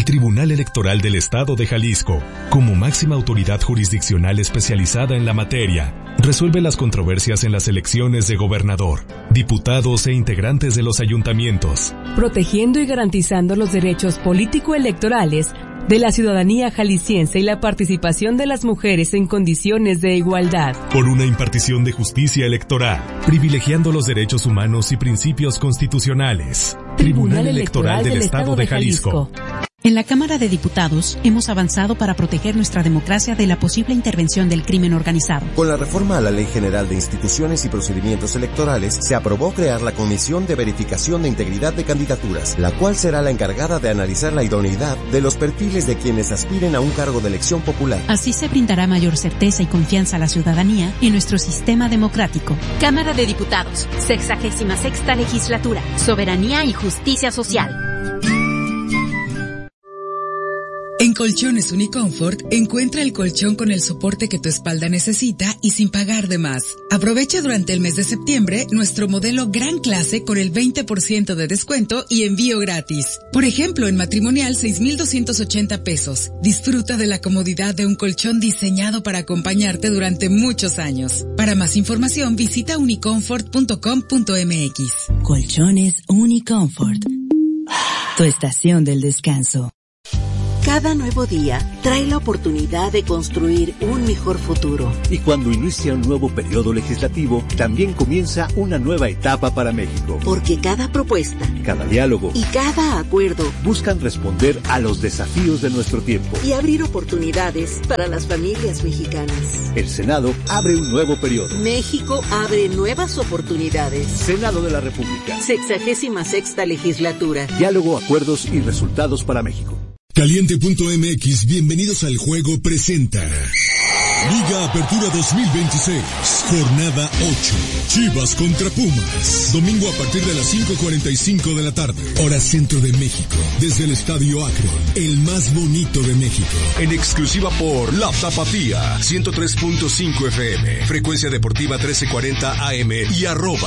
Tribunal Electoral del Estado de Jalisco, como máxima autoridad jurisdiccional especializada en la materia, resuelve las controversias en las elecciones de gobernador, diputados e integrantes de los ayuntamientos, protegiendo y garantizando los derechos político-electorales de la ciudadanía jalisciense y la participación de las mujeres en condiciones de igualdad. Por una impartición de justicia electoral, privilegiando los derechos humanos y principios constitucionales. Tribunal Electoral del Estado de Jalisco. En la Cámara de Diputados hemos avanzado para proteger nuestra democracia de la posible intervención del crimen organizado. Con la reforma a la Ley General de Instituciones y Procedimientos Electorales, se aprobó crear la Comisión de Verificación de Integridad de Candidaturas, la cual será la encargada de analizar la idoneidad de los perfiles de quienes aspiren a un cargo de elección popular. Así se brindará mayor certeza y confianza a la ciudadanía en nuestro sistema democrático. Cámara de Diputados, 66ª Legislatura, Soberanía y Justicia Social. En Colchones Uniconfort, encuentra el colchón con el soporte que tu espalda necesita y sin pagar de más. Aprovecha durante el mes de septiembre nuestro modelo Gran Clase con el 20% de descuento y envío gratis. Por ejemplo, en matrimonial, 6,280 pesos. Disfruta de la comodidad de un colchón diseñado para acompañarte durante muchos años. Para más información, visita uniconfort.com.mx. Colchones Uniconfort. Tu estación del descanso. Cada nuevo día trae la oportunidad de construir un mejor futuro. Y cuando inicia un nuevo periodo legislativo, también comienza una nueva etapa para México. Porque cada propuesta, cada diálogo y cada acuerdo buscan responder a los desafíos de nuestro tiempo y abrir oportunidades para las familias mexicanas. El Senado abre un nuevo periodo. México abre nuevas oportunidades. Senado de la República. 66ª Legislatura. Diálogo, acuerdos y resultados para México. Caliente.mx, bienvenidos al juego presenta Liga Apertura 2026, jornada 8, Chivas contra Pumas, domingo a partir de las 5:45 de la tarde, hora centro de México, desde el Estadio Akron, el más bonito de México. En exclusiva por La Tapatía, 103.5 FM, frecuencia deportiva 1340 AM y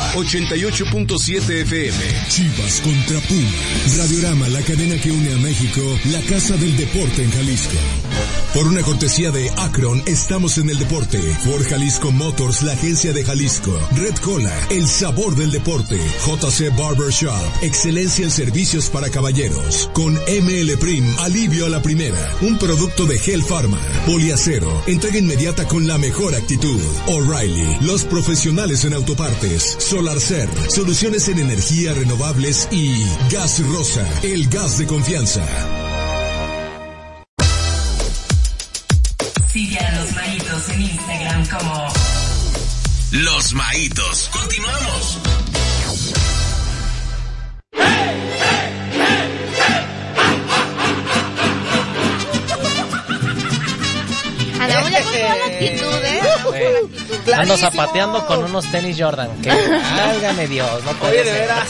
@88.7 FM. Chivas contra Pumas, Radiorama, la cadena que une a México, la casa del deporte en Jalisco. Por una cortesía de Akron, estamos en el deporte. Ford Jalisco Motors, la agencia de Jalisco. Red Cola, el sabor del deporte. JC Barbershop, excelencia en servicios para caballeros. Con ML Prim, alivio a la primera. Un producto de Gel Pharma. Poliacero, entrega inmediata con la mejor actitud. O'Reilly, los profesionales en autopartes. Solarcer, soluciones en energías renovables. Y Gas Rosa, el gas de confianza. Sigue a Los Maitos en Instagram como Los Maitos. Continuamos. Andamos ya con toda la actitud, Ando zapateando con unos tenis Jordan. Que válgame Dios, no puede ser. De veras.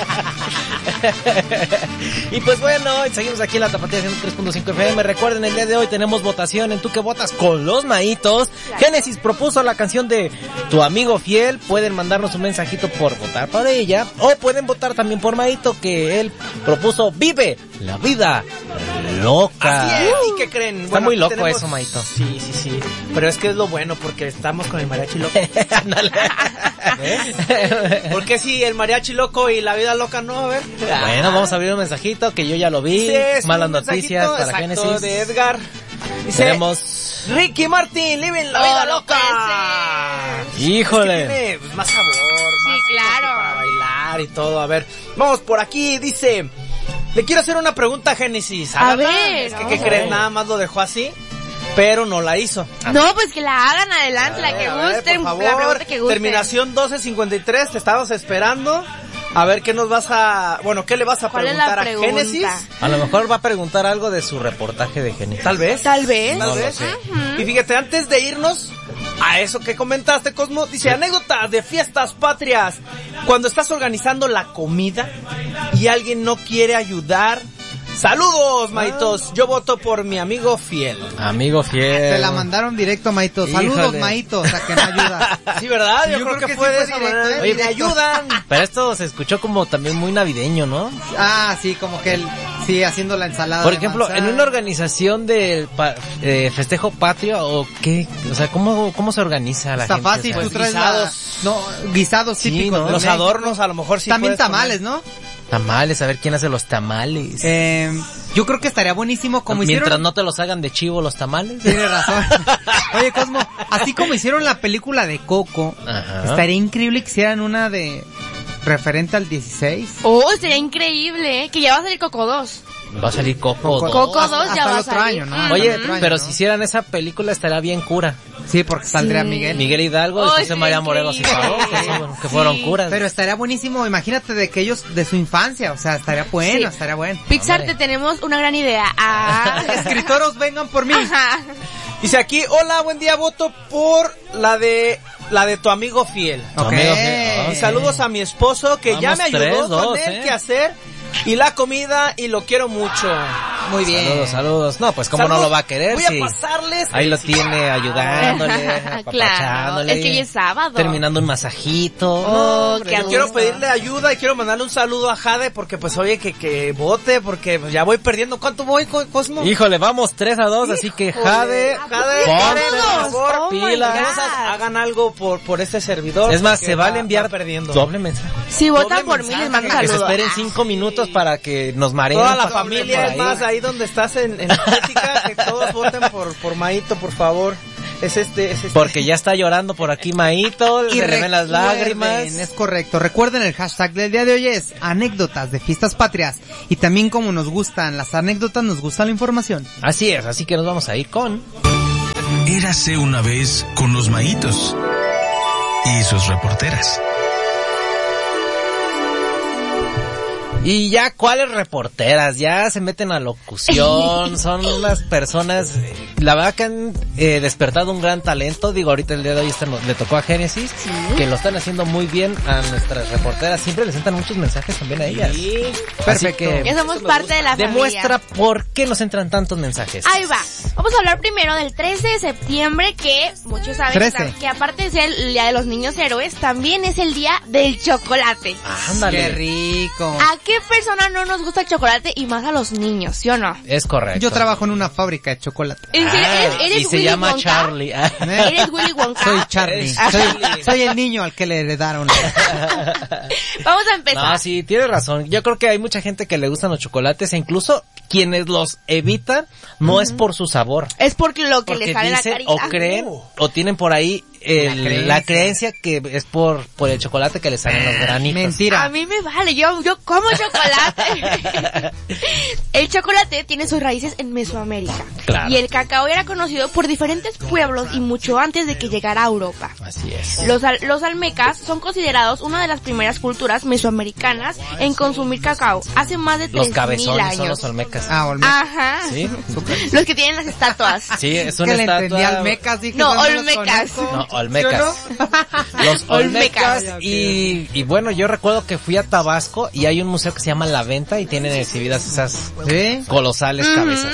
Y pues bueno, seguimos aquí en la Tapatía 103.5 FM. Recuerden, el día de hoy tenemos votación en Tú que votas con Los Maitos. Génesis propuso la canción de Tu Amigo Fiel. Pueden mandarnos un mensajito por votar por ella, o pueden votar también por Maito, que él propuso Vive la Vida Loca. Así es. ¿Y qué creen? Está muy loco eso, Maito. Sí. Pero es que es lo bueno, porque estamos con el mariachi loco. Porque si el mariachi loco y la vida loca no, a ver. Bueno, vamos a abrir un mensajito que yo ya lo vi. Sí, malas noticias para Génesis. De Edgar. Dice, tenemos Ricky Martin, living la vida loca. Híjole. Es que tiene más sabor, más claro, para bailar y todo. A ver, vamos por aquí. Dice, le quiero hacer una pregunta a Génesis. A ver. Es que, ¿qué creen? Nada más lo dejó así, pero no la hizo. No, pues que la hagan adelante, la que gusten, por favor, la pregunta que gusten. Terminación 1253, te estábamos esperando. A ver qué nos vas a... Bueno, ¿qué le vas a preguntar a Génesis? A lo mejor va a preguntar algo de su reportaje de Génesis. Tal vez. Tal vez. No lo sé. Y fíjate, antes de irnos a eso que comentaste, Cosmo, dice, anécdotas de fiestas patrias. Cuando estás organizando la comida y alguien no quiere ayudar. Saludos, Maitos. Yo voto por mi amigo Fiel. Amigo Fiel. Te la mandaron directo, Maito. Saludos, Híjole. Maitos, a que me ayuda. Sí, ¿verdad? Sí, yo creo que fue de esa directo, manera. Oye, me ayudan. Pero esto se escuchó como también muy navideño, ¿no? Ah, sí, como que Sí, haciendo la ensalada. Por de ejemplo, manzana. en una organización del festejo patrio, o qué, o sea, ¿cómo se organiza la Está gente? fácil, Pues, tú traes guisados Sí, típicos. ¿no? de Los México. adornos a lo mejor sí. También puedes tamales, poner. ¿no? Tamales, a ver quién hace los tamales. Yo creo que estaría buenísimo como Mientras hicieron... no te los hagan de chivo los tamales. Tienes razón. Oye, Cosmo, así como hicieron la película de Coco, Ajá. estaría increíble que hicieran una de referente al 16. Oh, sería increíble, ¿eh? Que ya va a salir Coco 2. Va a salir Coco 2. Coco 2 ya hasta va el a otro salir. año, ¿no? Oye, Otro año, pero ¿no? si hicieran esa película estaría bien cura. Sí, porque saldría Sí. Miguel. Hidalgo y Oh, José sí, María Morelos y increíble. Pavón, que fueron Sí. curas. Pero estaría buenísimo, imagínate de que ellos, de su infancia, o sea, estaría bueno, Sí. estaría bueno. Pixar, Hombre. te tenemos una gran idea. Ah. Escritoros, vengan por mí. Ajá. Dice aquí, hola, buen día, voto por la de tu amigo fiel. Tu Ok. amigo fiel. Y saludos a mi esposo que ya Vamos me ayudó 3-2, con el ¿eh? quehacer y la comida y lo quiero mucho. Muy bien. Saludos. No, pues cómo Saludos. no lo va a querer Voy si a pasarles. ahí lo tiene ayudándole, Claro, apapachándole, es que hoy es sábado. terminando un masajito. Oh, Hombre, qué yo quiero gusto. pedirle ayuda y quiero mandarle un saludo a Jade porque pues oye que vote porque pues, ya voy perdiendo. ¿Cuánto voy, Cosmo? Híjole, vamos 3-2, así que Jade, Jade, ponte, por favor, Oh my pilas. God. Hagan algo por este servidor. es más, porque se vale enviar va perdiendo. doble mensaje. Si votan Doble por mí, mensaje, les mando un Que se saludo. esperen 5 minutos para que nos mareen. Toda la por familia, ahí. es más, ahí donde estás en Atlética, que todos voten por Maito, por favor. Es este. Porque ya está llorando por aquí Maito, se le ven las lágrimas. Es correcto. Recuerden, el hashtag del día de hoy es anécdotas de fiestas patrias. Y también como nos gustan las anécdotas, nos gusta la información. Así es, así que nos vamos a ir con... Érase una vez con los Maitos y sus reporteras. Y ya, ¿cuáles reporteras? Ya se meten a locución, son unas personas, la verdad que han despertado un gran talento. Digo, ahorita el día de hoy le tocó a Génesis, que lo están haciendo muy bien a nuestras reporteras. Siempre les entran muchos mensajes también a ellas. Sí. Perfecto. Así que Ya somos parte de la familia. demuestra por qué nos entran tantos mensajes. Ahí va. Vamos a hablar primero del 13 de septiembre, que muchos saben 13. que aparte de ser el Día de los Niños Héroes, también es el Día del Chocolate. Ándale. Qué rico. ¿A qué persona no nos gusta el chocolate y más a los niños, sí o no? Es correcto. Yo trabajo en una fábrica de chocolate. ¿En serio? ¿Eres y se Willy llama Wonka? Charlie. ¿Eres Willy Wonka? Soy Charlie. Soy el niño al que le heredaron. Vamos a empezar. No, sí, tienes razón. Yo creo que hay mucha gente que le gustan los chocolates e incluso quienes los evitan no es por su sabor. Es porque lo que Porque les sale en la dicen carita. o creen o tienen por ahí la creencia que es por el chocolate que les salen los granitos. Mentira. A mí me vale, yo como chocolate. El chocolate tiene sus raíces en Mesoamérica. Claro. Y el cacao era conocido por diferentes pueblos y mucho antes de que llegara a Europa. Así es. Los almecas son considerados una de las primeras culturas mesoamericanas en consumir cacao hace más de 3.000 Los cabezones años. son los olmecas. Ajá. Sí. Los que tienen las estatuas. Sí, es Que una le estatua. entendí almecas, dije. No, ¿dónde los olmecas. conozco? No, olmecas. Los olmecas. Y bueno, yo recuerdo que fui a Tabasco y hay un museo que se llama La Venta y tienen exhibidas esas ¿Sí? colosales cabezas.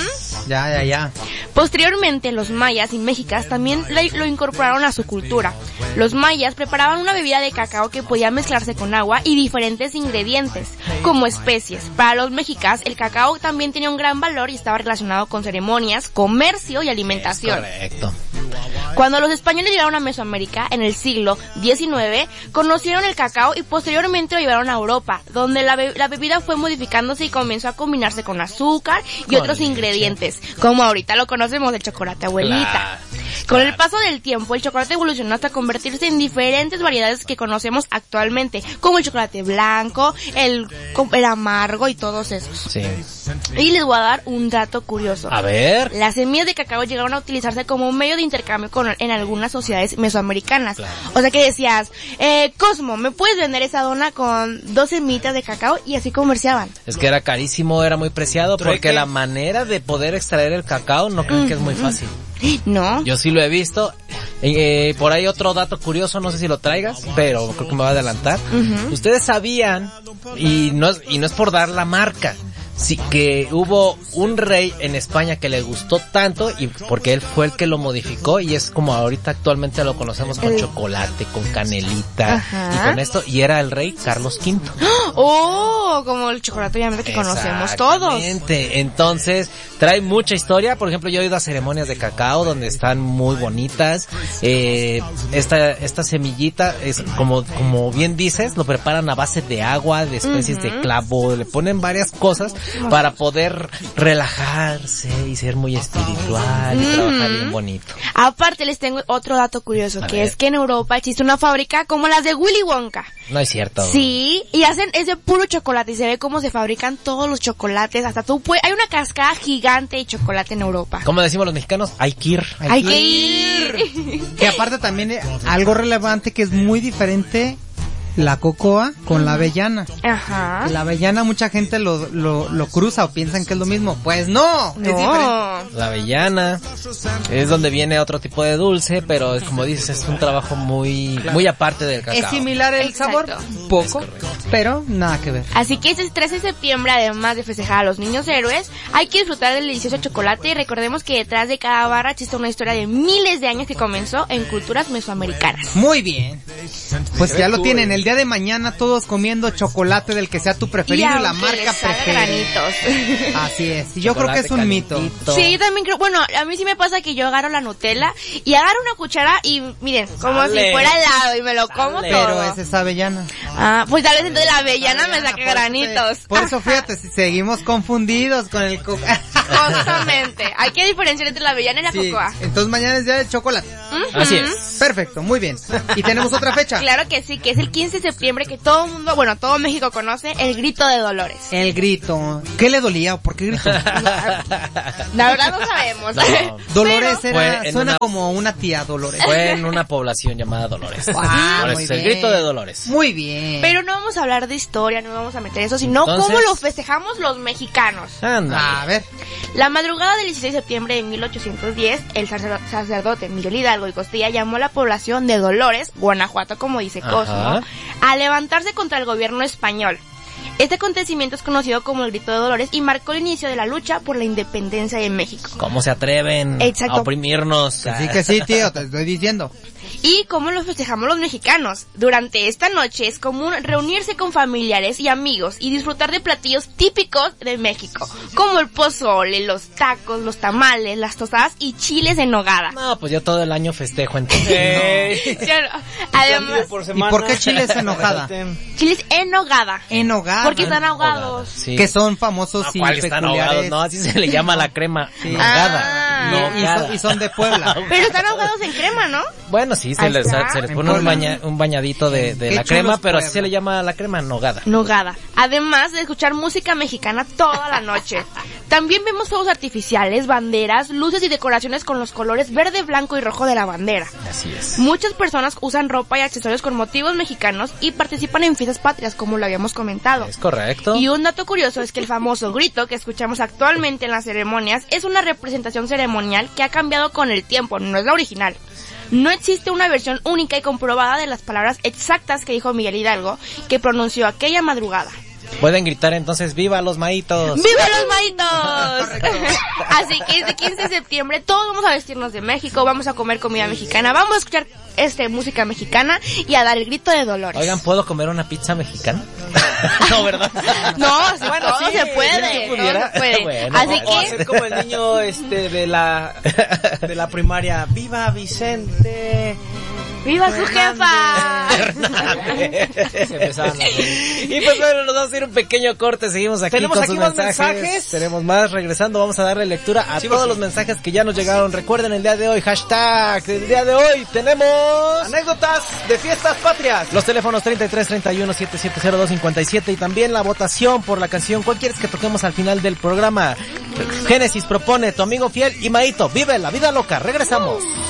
Ya. Posteriormente, los mayas y mexicas también lo incorporaron a su cultura. Los mayas preparaban una bebida de cacao que podía mezclarse con agua y diferentes ingredientes, como especies. Para los mexicas, el cacao también tenía un gran valor y estaba relacionado con ceremonias, comercio y alimentación. Correcto. Cuando los españoles llegaron a Mesoamérica en el siglo XIX, conocieron el cacao y posteriormente lo llevaron a Europa, donde la bebida fue modificándose y comenzó a combinarse con azúcar y Con otros leche. ingredientes, como ahorita lo conocemos del chocolate abuelita. Con el paso del tiempo, el chocolate evolucionó hasta convertirse en diferentes variedades que conocemos actualmente, como el chocolate blanco, el amargo y todos esos. Sí. Y les voy a dar un dato curioso. A ver. Las semillas de cacao llegaron a utilizarse como un medio de intercambio en algunas sociedades mesoamericanas. Claro. O sea que decías, Cosmo, ¿me puedes vender esa dona con 2 semillitas de cacao? Y así comerciaban. Es que era carísimo, era muy preciado, porque Trueque. la manera de poder extraer el cacao no creo que es muy fácil. ¿No? Yo sí lo he visto. Por ahí otro dato curioso, no sé si lo traigas, pero creo que me va a adelantar. Ustedes sabían, y no es por dar la marca, sí, que hubo un rey en España que le gustó tanto y porque él fue el que lo modificó y es como ahorita actualmente lo conocemos con chocolate, con canelita y con esto, y era el rey Carlos V. Oh, como el chocolate obviamente que conocemos todos. Entonces trae mucha historia. Por ejemplo, yo he ido a ceremonias de cacao donde están muy bonitas. Esta semillita es como bien dices, lo preparan a base de agua, de especies de clavo, le ponen varias cosas para poder relajarse y ser muy espiritual y trabajar bien bonito. Aparte les tengo otro dato curioso, es que en Europa existe una fábrica como las de Willy Wonka. No es cierto. Sí, y hacen ese puro chocolate y se ve cómo se fabrican todos los chocolates, hasta hay una cascada gigante de chocolate en Europa. Como decimos los mexicanos, hay que ir. Hay que ir. Que aparte también algo relevante que es muy diferente la cocoa con la avellana. Ajá. La avellana mucha gente lo cruza o piensan que es lo mismo. Pues no, es diferente. La avellana es donde viene otro tipo de dulce, pero como dices, es un trabajo muy aparte del cacao. Es similar el sabor, poco, pero nada que ver. Así que este 13 de septiembre, además de festejar a los niños héroes, hay que disfrutar del delicioso chocolate y recordemos que detrás de cada barra existe una historia de miles de años que comenzó en culturas mesoamericanas. Muy bien. Pues ya lo tienen, el día de mañana todos comiendo chocolate del que sea tu preferido y la marca preferida. Granitos. Así es, yo creo que es un mito. Sí, yo también creo, bueno, a mí sí me pasa que yo agarro la Nutella y agarro una cuchara y miren, como si fuera helado y me lo como todo. Pero esa es avellana. Ah, pues tal vez entonces la avellana me saque granitos. Por eso fíjate, si seguimos confundidos con el cocoa. Justamente, hay que diferenciar entre la avellana y la cocoa. Entonces mañana es día del chocolate. Así es. Perfecto, muy bien. ¿Y tenemos otra fecha? Claro que sí, que es el 15 de septiembre, que todo el mundo, bueno, todo México conoce, el grito de Dolores. El grito. ¿Qué le dolía o por qué gritó? La verdad no sabemos. No. Dolores suena como una tía Dolores. Fue en una población llamada Dolores. El grito de Dolores. Muy bien. Pero no vamos a hablar de historia, no vamos a meter eso, sino cómo lo festejamos los mexicanos. A ver. La madrugada del 16 de septiembre de 1810, el sacerdote Miguel Hidalgo y Costilla llamó a la población de Dolores, Guanajuato, como dice Cosmo, a levantarse contra el gobierno español. Este acontecimiento es conocido como el Grito de Dolores y marcó el inicio de la lucha por la independencia de México. ¿Cómo se atreven a oprimirnos? Así que sí, tío, te estoy diciendo. ¿Y cómo lo festejamos los mexicanos? Durante esta noche es común reunirse con familiares y amigos y disfrutar de platillos típicos de México, como el pozole, los tacos, los tamales, las tostadas y chiles en nogada. No, pues yo todo el año festejo entonces. Además, ¿y por qué chiles en nogada? Chiles en nogada. En nogada. Porque están ahogados. Sí. Que son famosos y peculiares. Están ahogados, no, así se le llama la crema. Sí. Nogada. Y son de Puebla. Pero están ahogados en crema, ¿no? Bueno, sí, se les pone un bañadito de la crema, pero así se le llama la crema nogada. Nogada. Además de escuchar música mexicana toda la noche. También vemos fuegos artificiales, banderas, luces y decoraciones con los colores verde, blanco y rojo de la bandera. Así es. Muchas personas usan ropa y accesorios con motivos mexicanos y participan en fiestas patrias, como lo habíamos comentado. Es correcto. Y un dato curioso es que el famoso grito que escuchamos actualmente en las ceremonias es una representación ceremonial que ha cambiado con el tiempo, no es la original. No existe una versión única y comprobada de las palabras exactas que dijo Miguel Hidalgo, que pronunció aquella madrugada. Pueden gritar entonces, ¡viva los maítos! ¡Viva los maítos! Así que este 15 de septiembre todos vamos a vestirnos de México, vamos a comer comida mexicana, vamos a escuchar música mexicana y a dar el grito de Dolores. Oigan, ¿puedo comer una pizza mexicana? No, ¿verdad? No, bueno, todo se puede. Todo se puede. Bueno, así o hacer como el niño de la primaria, ¡viva Vicente! ¡Viva su jefa! Y pues bueno, nos vamos a ir un pequeño corte. Seguimos aquí con sus aquí mensajes. Tenemos más. Regresando, vamos a darle lectura a todos los mensajes que ya nos llegaron. Recuerden el día de hoy, hashtag del día de hoy, tenemos anécdotas de fiestas patrias. Los teléfonos 3331-770257 y también la votación por la canción ¿cuál quieres que toquemos al final del programa? Génesis propone Tu Amigo Fiel y Maito, vive la vida loca. Regresamos.